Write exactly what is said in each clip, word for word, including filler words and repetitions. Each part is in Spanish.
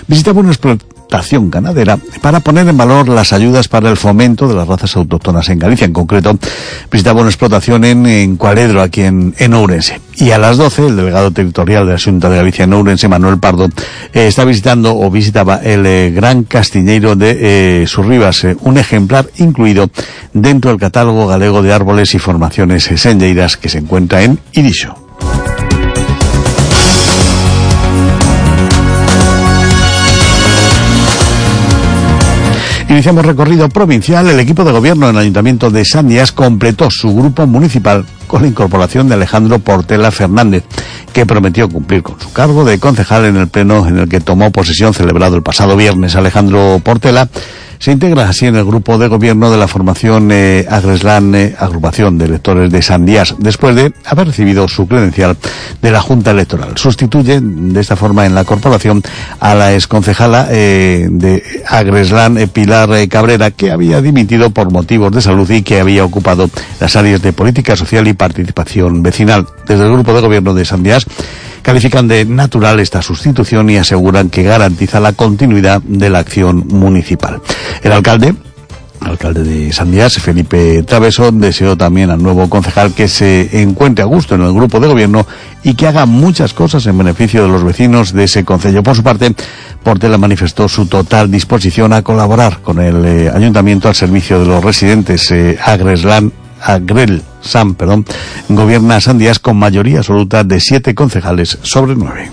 visitaba una explotación ganadera para poner en valor las ayudas para el fomento de las razas autóctonas en Galicia. En concreto, visitaba una explotación en, en Cualedro, aquí en, en Ourense. Y a las doce, el delegado territorial de la Xunta de Galicia en Ourense, Manuel Pardo, eh, está visitando o visitaba el eh, Gran Castiñeiro de eh, Surribas, eh, un ejemplar incluido dentro del catálogo galego de árboles y formaciones eh, senlleiras que se encuentra en Irixo. Iniciamos recorrido provincial. El equipo de gobierno en el Ayuntamiento de Sandias completó su grupo municipal con la incorporación de Alejandro Portela Fernández, que prometió cumplir con su cargo de concejal en el pleno en el que tomó posesión celebrado el pasado viernes. Alejandro Portela se integra así en el grupo de gobierno de la formación eh, Agreslan, eh, agrupación de electores de Sandias, después de haber recibido su credencial de la Junta Electoral. Sustituye de esta forma en la corporación a la exconcejala eh, de Agreslan, eh, Pilar eh, Cabrera, que había dimitido por motivos de salud y que había ocupado las áreas de política social y participación vecinal. Desde el grupo de gobierno de Sandias califican de natural esta sustitución y aseguran que garantiza la continuidad de la acción municipal. El alcalde, el alcalde de Sandias, Felipe Traveso, deseó también al nuevo concejal que se encuentre a gusto en el grupo de gobierno y que haga muchas cosas en beneficio de los vecinos de ese concello. Por su parte, Portela manifestó su total disposición a colaborar con el eh, ayuntamiento al servicio de los residentes. eh, Agreslan Agrel Sam, perdón, gobierna Sandias con mayoría absoluta de siete concejales sobre nueve.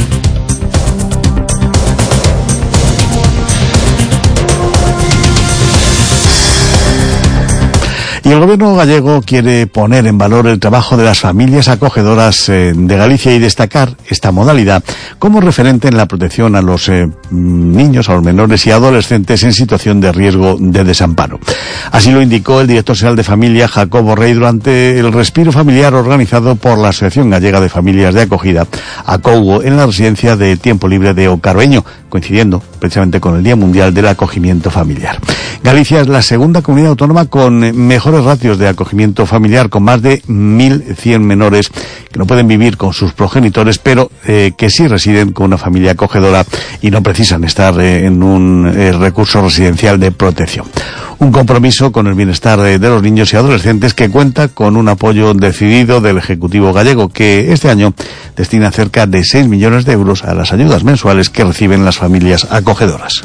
Y el gobierno gallego quiere poner en valor el trabajo de las familias acogedoras eh, de Galicia y destacar esta modalidad como referente en la protección a los eh, niños, a los menores y adolescentes en situación de riesgo de desamparo. Así lo indicó el director general de Familia, Jacobo Rey, durante el respiro familiar organizado por la Asociación Gallega de Familias de Acogida, ACOUGO, en la residencia de tiempo libre de Ocarueño, coincidiendo precisamente con el Día Mundial del Acogimiento Familiar. Galicia es la segunda comunidad autónoma con mejores ratios de acogimiento familiar, con más de mil cien menores que no pueden vivir con sus progenitores, pero eh, que sí residen con una familia acogedora y no precisan estar eh, en un eh, recurso residencial de protección. Un compromiso con el bienestar de, de los niños y adolescentes que cuenta con un apoyo decidido del Ejecutivo gallego, que este año destina cerca de seis millones de euros a las ayudas mensuales que reciben las familias acogedoras.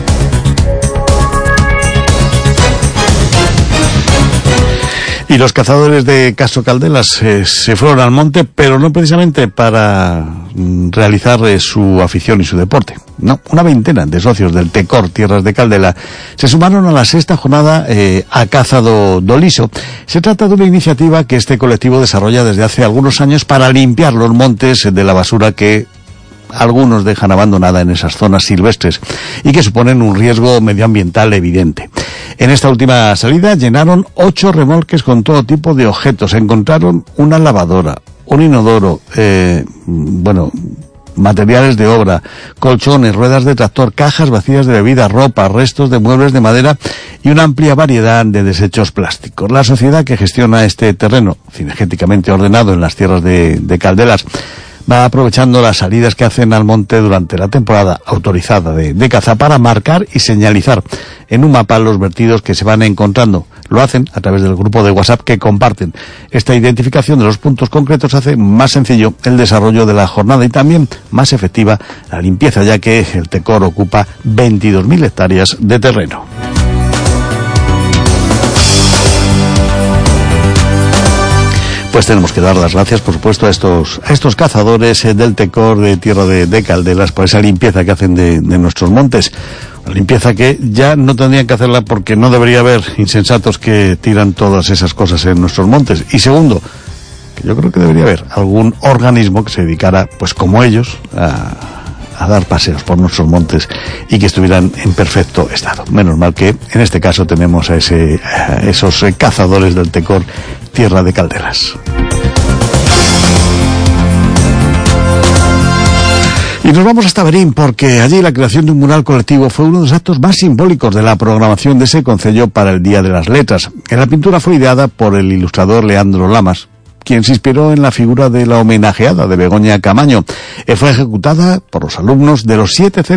Y los cazadores de Caso Caldelas eh, se fueron al monte, pero no precisamente para mm, realizar eh, su afición y su deporte. No, una veintena de socios del Tecor Tierras de Caldela se sumaron a la sexta jornada eh, a caza do, do liso. Se trata de una iniciativa que este colectivo desarrolla desde hace algunos años para limpiar los montes de la basura que algunos dejan abandonada en esas zonas silvestres y que suponen un riesgo medioambiental evidente. En esta última salida llenaron ocho remolques con todo tipo de objetos. Encontraron una lavadora, un inodoro, eh, bueno, materiales de obra, colchones, ruedas de tractor, cajas vacías de bebida, ropa, restos de muebles de madera y una amplia variedad de desechos plásticos. La sociedad que gestiona este terreno, cinegéticamente ordenado en las tierras de, de Caldelas, va aprovechando las salidas que hacen al monte durante la temporada autorizada de, de caza para marcar y señalizar en un mapa los vertidos que se van encontrando. Lo hacen a través del grupo de WhatsApp que comparten. Esta identificación de los puntos concretos hace más sencillo el desarrollo de la jornada y también más efectiva la limpieza, ya que el Tecor ocupa veintidós mil hectáreas de terreno. Pues tenemos que dar las gracias, por supuesto, a estos a estos cazadores eh, del Tecor de Tierra de, de Caldelas por esa limpieza que hacen de, de nuestros montes. Una limpieza que ya no tendrían que hacerla porque no debería haber insensatos que tiran todas esas cosas en nuestros montes. Y segundo, que yo creo que debería haber algún organismo que se dedicara, pues como ellos, a, a dar paseos por nuestros montes y que estuvieran en perfecto estado. Menos mal que en este caso tenemos a, ese, a esos eh, cazadores del Tecor Tierra de Caldelas. Y nos vamos hasta Berín, porque allí la creación de un mural colectivo fue uno de los actos más simbólicos de la programación de ese concello para el Día de las Letras. La pintura fue ideada por el ilustrador Leandro Lamas, quien se inspiró en la figura de la homenajeada de Begoña Camaño. Fue ejecutada por los alumnos de los siete